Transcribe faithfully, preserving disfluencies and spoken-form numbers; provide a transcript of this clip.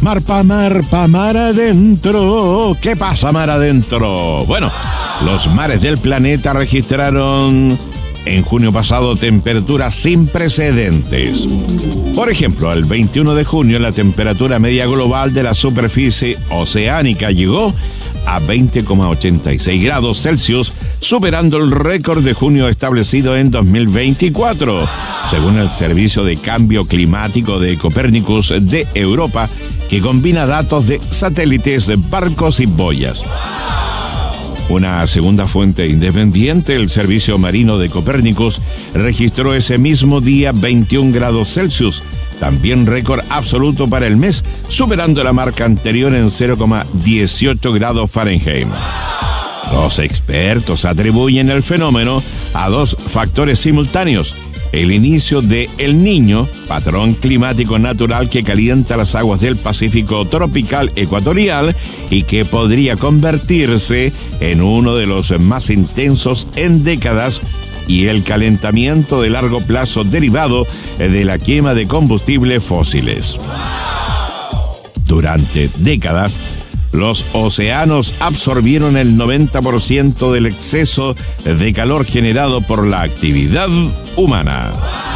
Mar pa' mar, pa' mar adentro. ¿Qué pasa mar adentro? Bueno, los mares del planeta registraron en junio pasado temperaturas sin precedentes. Por ejemplo, el veintiuno de junio la temperatura media global de la superficie oceánica llegó a veinte coma ochenta y seis grados Celsius, superando el récord de junio establecido en dos mil veinticuatro, según el Servicio de Cambio Climático de Copernicus de Europa, que combina datos de satélites, barcos y boyas. Una segunda fuente independiente, el Servicio Marino de Copernicus, registró ese mismo día veintiún grados Celsius, también récord absoluto para el mes, superando la marca anterior en cero coma dieciocho grados Fahrenheit. Los expertos atribuyen el fenómeno a dos factores simultáneos: el inicio de El Niño, patrón climático natural que calienta las aguas del Pacífico tropical ecuatorial y que podría convertirse en uno de los más intensos en décadas, y el calentamiento de largo plazo derivado de la quema de combustibles fósiles. Durante décadas, los océanos absorbieron el noventa por ciento del exceso de calor generado por la actividad humana.